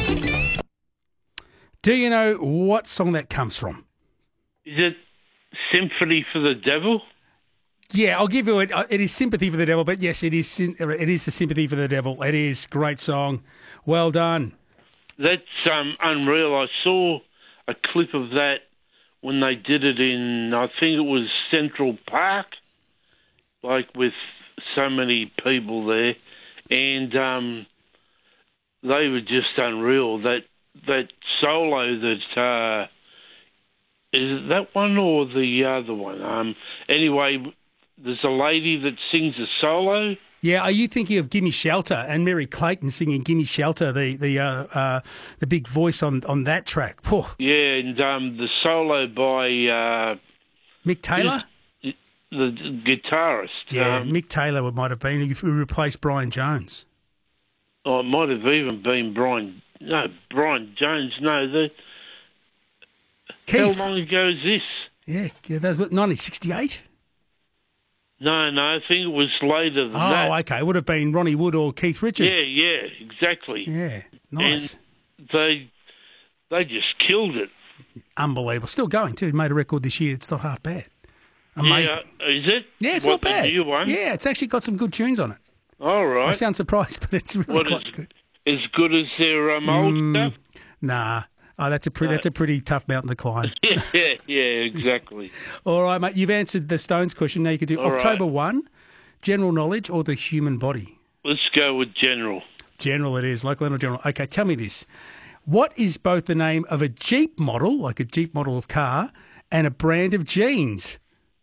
Do you know what song that comes from? Is it Sympathy for the Devil? Yeah, I'll give you it. It is Sympathy for the Devil, but yes, it is the Sympathy for the Devil. It is. Great song. Well done. That's unreal. I saw a clip of that when they did it in, I think it was Central Park, like with so many people there, and they were just unreal. That solo that is it that one or the other one? Anyway, there's a lady that sings a solo. Yeah, are you thinking of Gimme Shelter and Mary Clayton singing Gimme Shelter, the big voice on that track? Whew. Yeah, and the solo by Mick Taylor? The guitarist. Yeah, Mick Taylor might have been, who replaced Brian Jones. Oh, it might have even been Brian Jones. No, Keith. How long ago is this? Yeah, that was 1968? No, I think it was later than that. Oh, okay. It would have been Ronnie Wood or Keith Richards. Yeah, exactly. Yeah, nice. And they just killed it. Unbelievable. Still going, too. Made a record this year. It's not half bad. Amazing. Yeah, is it? Yeah, it's not bad. The new one? Yeah, it's actually got some good tunes on it. All right. I sound surprised, but it's really quite good. As good as their old stuff? Nah. Oh, that's a pretty tough mountain to climb. yeah, exactly. All right, mate. You've answered the Stones question. Now you can do October 1, general knowledge or the human body? Let's go with general. General it is, local and general. Okay, tell me this. What is both the name of a Jeep model, like a Jeep model of car, and a brand of jeans?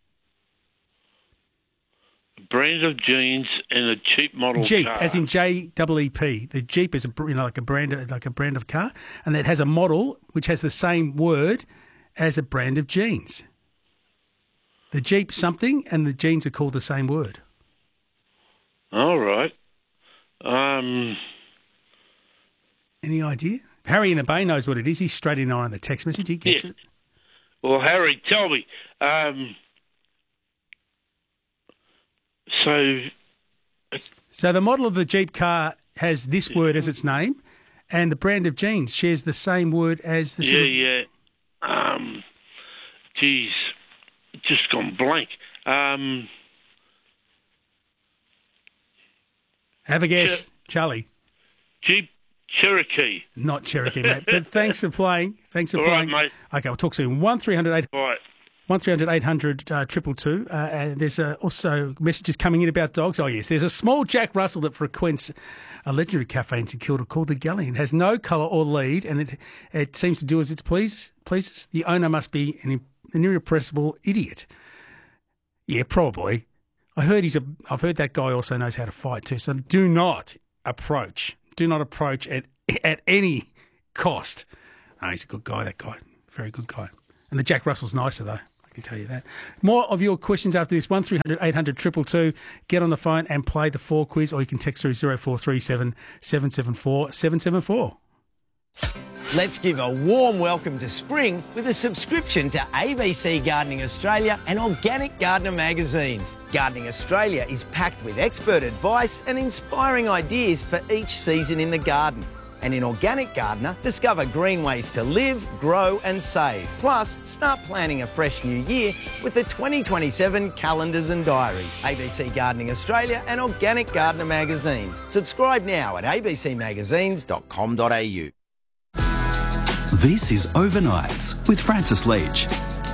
Brand of jeans and a cheap model Jeep, car. as in Jeep. The Jeep is like a brand of car, and it has a model which has the same word as a brand of jeans. The Jeep something, and the jeans are called the same word. All right. Any idea? Harry in the Bay knows what it is. He's straight in on the text message. He gets it. Well, Harry, tell me. So the model of the Jeep car has this word as its name, and the brand of jeans shares the same word as the... Yeah. Geez, just gone blank. Have a guess, Charlie. Jeep Cherokee. Not Cherokee, mate. But thanks for playing. All right, mate. Okay, we'll talk soon. 1300 Right. 1300 800 222. There's also messages coming in about dogs. Oh, yes. There's a small Jack Russell that frequents a legendary cafe in St Kilda called the Galley. It has no colour or lead, and it seems to do as it pleases. The owner must be an irrepressible idiot. Yeah, probably. I've heard that guy also knows how to fight too. So do not approach at any cost. No, he's a good guy, that guy. Very good guy. And the Jack Russell's nicer, though. I can tell you that. More of your questions after this. 1300 800 222. Get on the phone and play the 4 quiz, or you can text through 0437 774 774. Let's give a warm welcome to spring with a subscription to ABC Gardening Australia and Organic Gardener magazines. Gardening Australia is packed with expert advice and inspiring ideas for each season in the garden. And in Organic Gardener, discover green ways to live, grow and save. Plus, start planning a fresh new year with the 2027 calendars and diaries. ABC Gardening Australia and Organic Gardener magazines. Subscribe now at abcmagazines.com.au. This is Overnights with Francis Leach.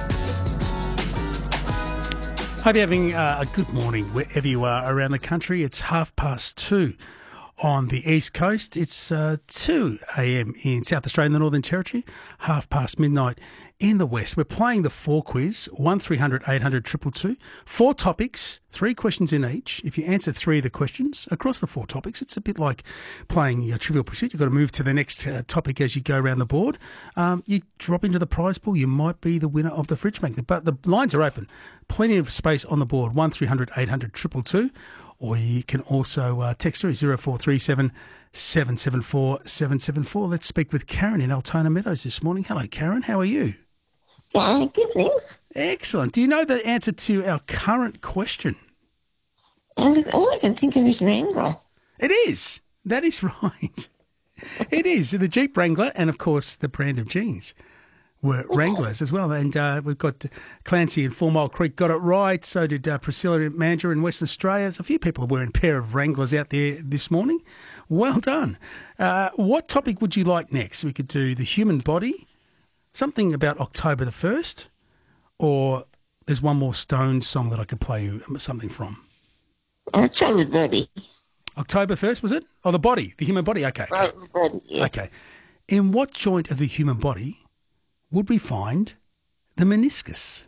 Hope you're having a good morning wherever you are around the country. It's 2:30 on the East Coast. It's 2 a.m. in South Australia and the Northern Territory, midnight in the West. We're playing the 4 quiz, 1300 800 222. 4 topics, 3 questions in each. If you answer 3 of the questions across the 4 topics, it's a bit like playing your Trivial Pursuit. You've got to move to the next topic as you go around the board. You drop into the prize pool, you might be the winner of the fridge magnet. But the lines are open. Plenty of space on the board, 1300 800 222. Or you can also text through 0437 774 774. Let's speak with Karen in Altona Meadows this morning. Hello, Karen. How are you? Yeah, good, thanks. Excellent. Do you know the answer to our current question? All I can think of is rainbow. It is. That is right. It is. The Jeep Wrangler and, of course, the brand of jeans were Wranglers as well. And we've got Clancy in 4 Mile Creek got it right. So did Priscilla and Mandra in Western Australia. There's a few people wearing a pair of Wranglers out there this morning. Well done. What topic would you like next? We could do the human body, something about October the 1st, or there's one more Stone song that I could play you something from. October body. October 1st, was it? Oh, the body, the human body. Okay. Right, the body, yeah. Okay. In what joint of the human body would we find the meniscus?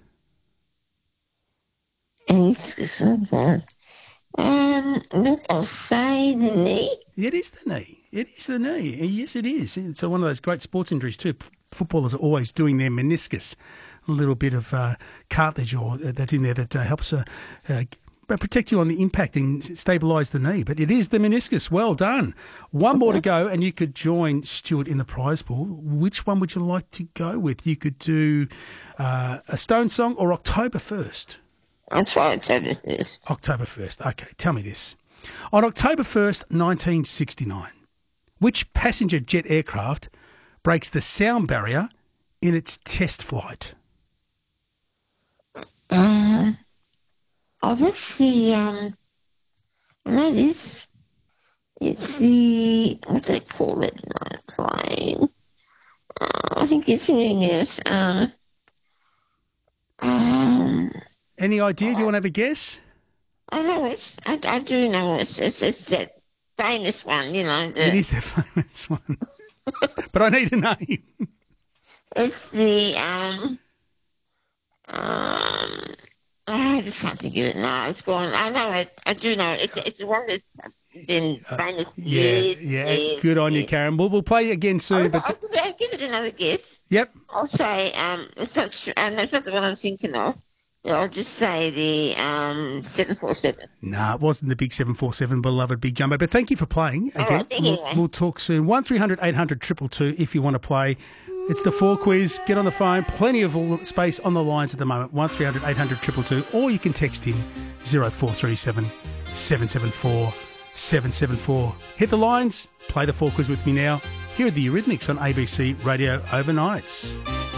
Meniscus, okay. Look, I'll say the knee. It is the knee. It is the knee. Yes, it is. It's one of those great sports injuries too. Footballers are always doing their meniscus. A little bit of cartilage or that's in there that helps protect you on the impact and stabilise the knee. But it is the meniscus. Well done. One more to go and you could join Stuart in the prize pool. Which one would you like to go with? You could do a Stone song or October 1st. I'll try October 1st. October 1st. Okay, tell me this. On October 1st, 1969, which passenger jet aircraft breaks the sound barrier in its test flight? Oh, that's the, I know this. It's the, what do they call it? Plane. I think it's Luminous. Any idea? Do you want to have a guess? I know I do know it's that famous one, you know. It is the famous one. But I need a name. It's the, I just can't think of it now. It's gone. I know it. I do know it. It's the one that's been famous. Yeah. Good on you, Karen. We'll play again soon. I'll give it another guess. Yep. I'll say, it's not the one I'm thinking of. I'll just say the 747. No, it wasn't the big 747, beloved Big Jumbo. But thank you for playing again. Right, thank you. We'll talk soon. 1300 800 222 if you want to play. It's the 4 quiz. Get on the phone. Plenty of space on the lines at the moment. 1300 800 222. Or you can text in 0437 774 774. Hit the lines. Play the 4 quiz with me now. Here are the Eurythmics on ABC Radio Overnights.